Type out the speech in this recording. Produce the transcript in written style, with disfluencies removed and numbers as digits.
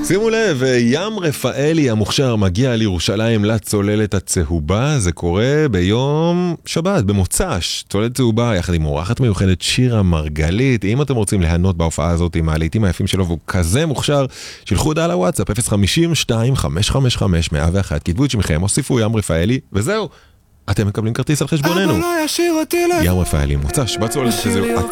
שימו לב, ים רפאלי המוכשר מגיע לירושלים לצוללת הצהובה, זה קורה ביום שבת, במוצ"ש, צוללת צהובה יחד עם אורחת מיוחדת שירה מרגלית. אם אתם רוצים ליהנות בהופעה הזאת עם הלהיטים היפים שלו והוא כזה מוכשר, שילחו הודעה לוואטסאפ 050-2555-101, כתבו את שמכם, הוסיפו ים רפאלי, וזהו, אתם מקבלים כרטיס על חשבוננו. ים רפאלי מוצ"ש בצוללת,